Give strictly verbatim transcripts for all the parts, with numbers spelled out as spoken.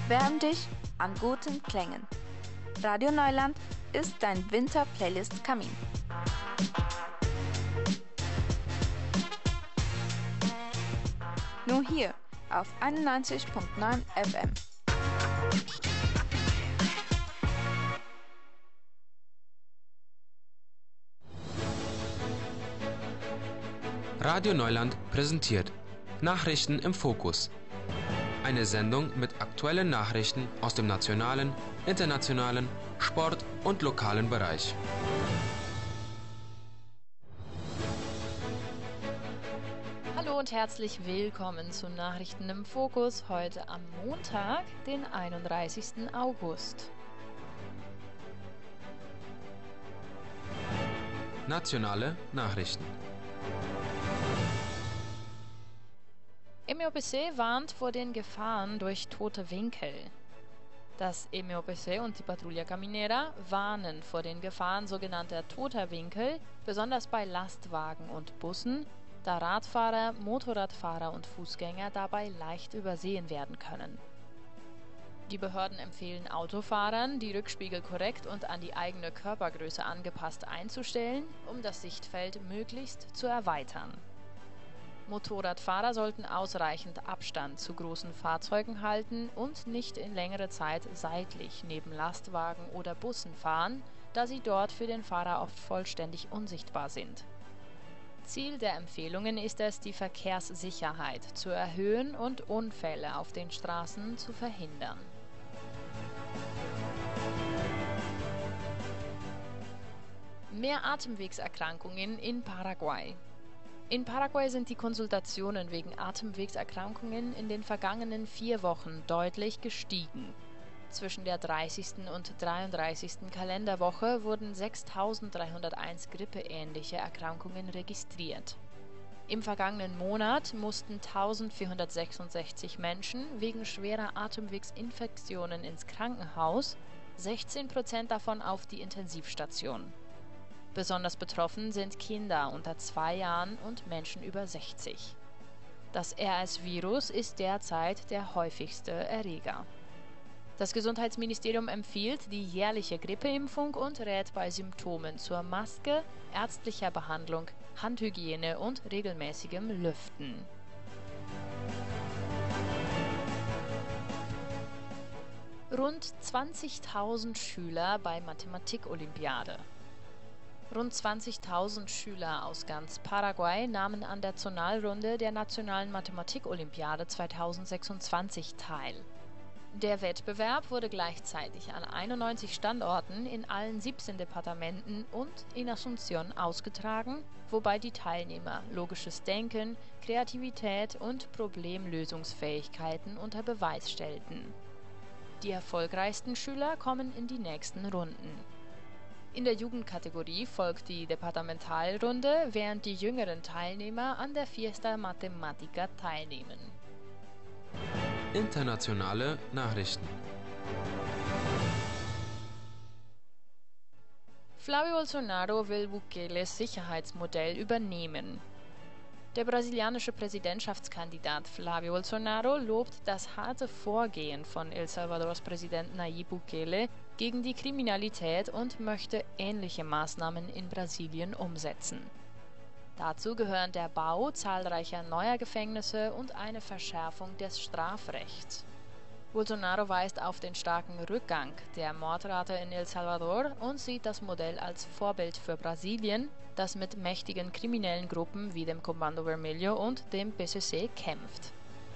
Wärm dich an guten Klängen. Radio Neuland ist dein Winter-Playlist-Kamin. Nur hier auf einundneunzig Komma neun F M. Radio Neuland präsentiert Nachrichten im Fokus. Eine Sendung mit aktuellen Nachrichten aus dem nationalen, internationalen, Sport- und lokalen Bereich. Hallo und herzlich willkommen zu Nachrichten im Fokus heute am Montag, den einunddreißigsten August. Nationale Nachrichten. M O P C warnt vor den Gefahren durch tote Winkel. Das M O P C und die Patrulla Caminera warnen vor den Gefahren sogenannter toter Winkel, besonders bei Lastwagen und Bussen, da Radfahrer, Motorradfahrer und Fußgänger dabei leicht übersehen werden können. Die Behörden empfehlen Autofahrern, die Rückspiegel korrekt und an die eigene Körpergröße angepasst einzustellen, um das Sichtfeld möglichst zu erweitern. Motorradfahrer sollten ausreichend Abstand zu großen Fahrzeugen halten und nicht in längere Zeit seitlich neben Lastwagen oder Bussen fahren, da sie dort für den Fahrer oft vollständig unsichtbar sind. Ziel der Empfehlungen ist es, die Verkehrssicherheit zu erhöhen und Unfälle auf den Straßen zu verhindern. Mehr Atemwegserkrankungen in Paraguay. In Paraguay sind die Konsultationen wegen Atemwegserkrankungen in den vergangenen vier Wochen deutlich gestiegen. Zwischen der dreißigsten und dreiunddreißigsten Kalenderwoche wurden sechstausenddreihunderteins grippeähnliche Erkrankungen registriert. Im vergangenen Monat mussten eintausendvierhundertsechsundsechzig Menschen wegen schwerer Atemwegsinfektionen ins Krankenhaus, sechzehn Prozent davon auf die Intensivstation. Besonders betroffen sind Kinder unter zwei Jahren und Menschen über sechzig. Das R S-Virus ist derzeit der häufigste Erreger. Das Gesundheitsministerium empfiehlt die jährliche Grippeimpfung und rät bei Symptomen zur Maske, ärztlicher Behandlung, Handhygiene und regelmäßigem Lüften. Rund zwanzigtausend Schüler bei Mathematik-Olympiade. Rund zwanzigtausend Schüler aus ganz Paraguay nahmen an der Zonalrunde der Nationalen Mathematik-Olympiade zweitausendsechsundzwanzig teil. Der Wettbewerb wurde gleichzeitig an einundneunzig Standorten in allen siebzehn Departementen und in Asunción ausgetragen, wobei die Teilnehmer logisches Denken, Kreativität und Problemlösungsfähigkeiten unter Beweis stellten. Die erfolgreichsten Schüler kommen in die nächsten Runden. In der Jugendkategorie folgt die Departamentalrunde, während die jüngeren Teilnehmer an der Fiesta Matematica teilnehmen. Internationale Nachrichten. Flávio Bolsonaro will Bukeles Sicherheitsmodell übernehmen. Der brasilianische Präsidentschaftskandidat Flávio Bolsonaro lobt das harte Vorgehen von El Salvadors Präsident Nayib Bukele gegen die Kriminalität und möchte ähnliche Maßnahmen in Brasilien umsetzen. Dazu gehören der Bau zahlreicher neuer Gefängnisse und eine Verschärfung des Strafrechts. Bolsonaro weist auf den starken Rückgang der Mordrate in El Salvador und sieht das Modell als Vorbild für Brasilien, das mit mächtigen kriminellen Gruppen wie dem Comando Vermelho und dem P C C kämpft.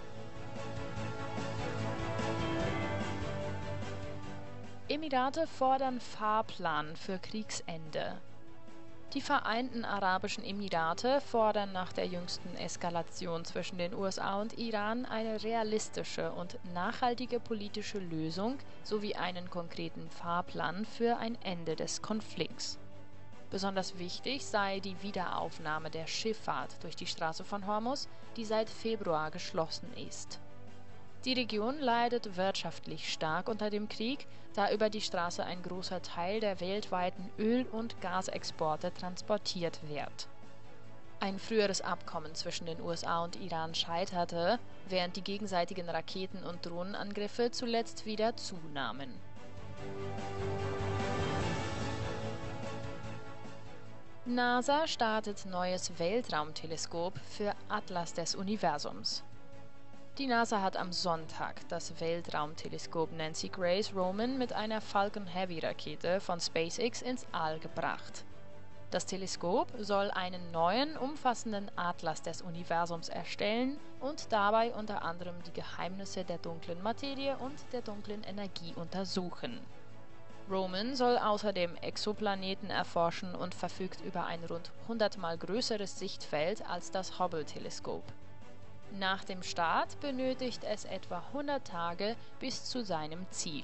Emirate fordern Fahrplan für Kriegsende. Die Vereinten Arabischen Emirate fordern nach der jüngsten Eskalation zwischen den U S A und Iran eine realistische und nachhaltige politische Lösung sowie einen konkreten Fahrplan für ein Ende des Konflikts. Besonders wichtig sei die Wiederaufnahme der Schifffahrt durch die Straße von Hormuz, die seit Februar geschlossen ist. Die Region leidet wirtschaftlich stark unter dem Krieg, da über die Straße ein großer Teil der weltweiten Öl- und Gasexporte transportiert wird. Ein früheres Abkommen zwischen den U S A und Iran scheiterte, während die gegenseitigen Raketen- und Drohnenangriffe zuletzt wieder zunahmen. NASA startet neues Weltraumteleskop für Atlas des Universums. Die NASA hat am Sonntag das Weltraumteleskop Nancy Grace Roman mit einer Falcon Heavy-Rakete von SpaceX ins All gebracht. Das Teleskop soll einen neuen, umfassenden Atlas des Universums erstellen und dabei unter anderem die Geheimnisse der dunklen Materie und der dunklen Energie untersuchen. Roman soll außerdem Exoplaneten erforschen und verfügt über ein rund hundertmal größeres Sichtfeld als das Hubble-Teleskop. Nach dem Start benötigt es etwa hundert Tage bis zu seinem Ziel.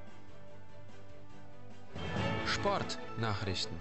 Sportnachrichten.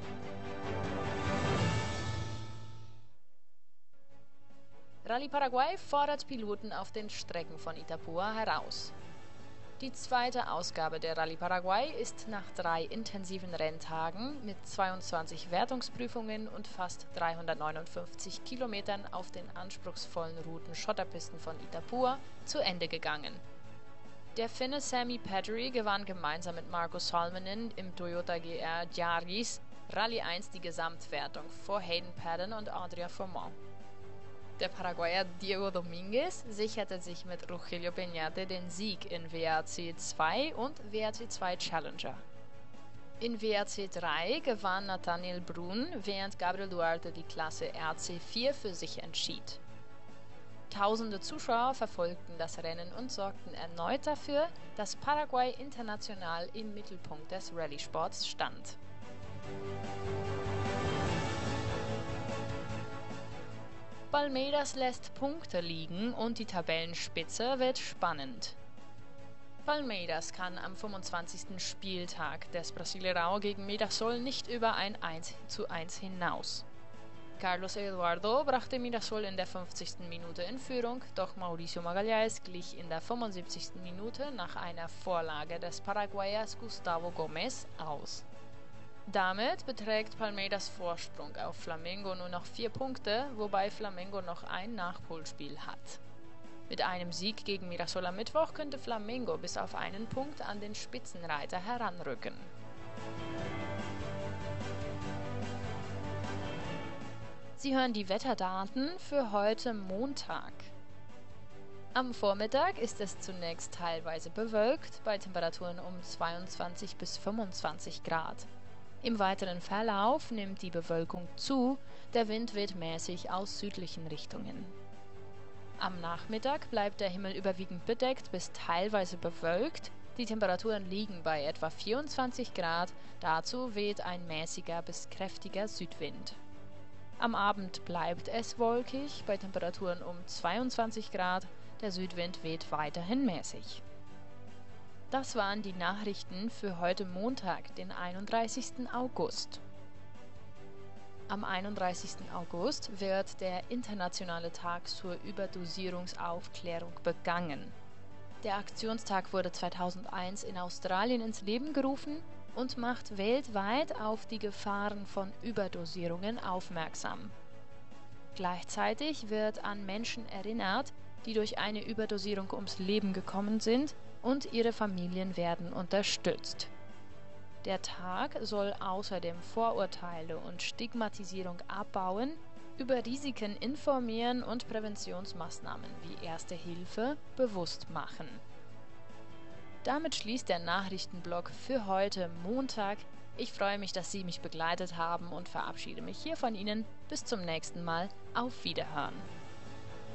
Rallye Paraguay fordert Piloten auf den Strecken von Itapúa heraus. Die zweite Ausgabe der Rallye Paraguay ist nach drei intensiven Renntagen mit zweiundzwanzig Wertungsprüfungen und fast dreihundertneunundfünfzig Kilometern auf den anspruchsvollen Routen Schotterpisten von Itapúa zu Ende gegangen. Der Finne Sami Padri gewann gemeinsam mit Marko Salminen im Toyota G R Yaris Rallye eins die Gesamtwertung vor Hayden Paddon und Adria Formant. Der Paraguayer Diego Dominguez sicherte sich mit Rogelio Peñate den Sieg in W R C zwei und W R C zwei Challenger. In W R C drei gewann Nathaniel Brun, während Gabriel Duarte die Klasse R C vier für sich entschied. Tausende Zuschauer verfolgten das Rennen und sorgten erneut dafür, dass Paraguay international im Mittelpunkt des Rallye-Sports stand. Palmeiras lässt Punkte liegen und die Tabellenspitze wird spannend. Palmeiras kann am fünfundzwanzigsten Spieltag des Brasileirão gegen Mirassol nicht über ein eins zu eins hinaus. Carlos Eduardo brachte Mirassol in der fünfzigsten Minute in Führung, doch Mauricio Magalhães glich in der fünfundsiebzigsten Minute nach einer Vorlage des Paraguayers Gustavo Gomes aus. Damit beträgt Palmeiras Vorsprung auf Flamengo nur noch vier Punkte, wobei Flamengo noch ein Nachholspiel hat. Mit einem Sieg gegen Mirassol am Mittwoch könnte Flamengo bis auf einen Punkt an den Spitzenreiter heranrücken. Sie hören die Wetterdaten für heute Montag. Am Vormittag ist es zunächst teilweise bewölkt, bei Temperaturen um zweiundzwanzig bis fünfundzwanzig Grad. Im weiteren Verlauf nimmt die Bewölkung zu, der Wind weht mäßig aus südlichen Richtungen. Am Nachmittag bleibt der Himmel überwiegend bedeckt bis teilweise bewölkt, die Temperaturen liegen bei etwa vierundzwanzig Grad, dazu weht ein mäßiger bis kräftiger Südwind. Am Abend bleibt es wolkig, bei Temperaturen um zweiundzwanzig Grad, der Südwind weht weiterhin mäßig. Das waren die Nachrichten für heute Montag, den einunddreißigsten August. Am einunddreißigsten August wird der internationale Tag zur Überdosierungsaufklärung begangen. Der Aktionstag wurde zweitausendeins in Australien ins Leben gerufen und macht weltweit auf die Gefahren von Überdosierungen aufmerksam. Gleichzeitig wird an Menschen erinnert, die durch eine Überdosierung ums Leben gekommen sind, und ihre Familien werden unterstützt. Der Tag soll außerdem Vorurteile und Stigmatisierung abbauen, über Risiken informieren und Präventionsmaßnahmen wie Erste Hilfe bewusst machen. Damit schließt der Nachrichtenblock für heute Montag. Ich freue mich, dass Sie mich begleitet haben und verabschiede mich hier von Ihnen. Bis zum nächsten Mal. Auf Wiederhören.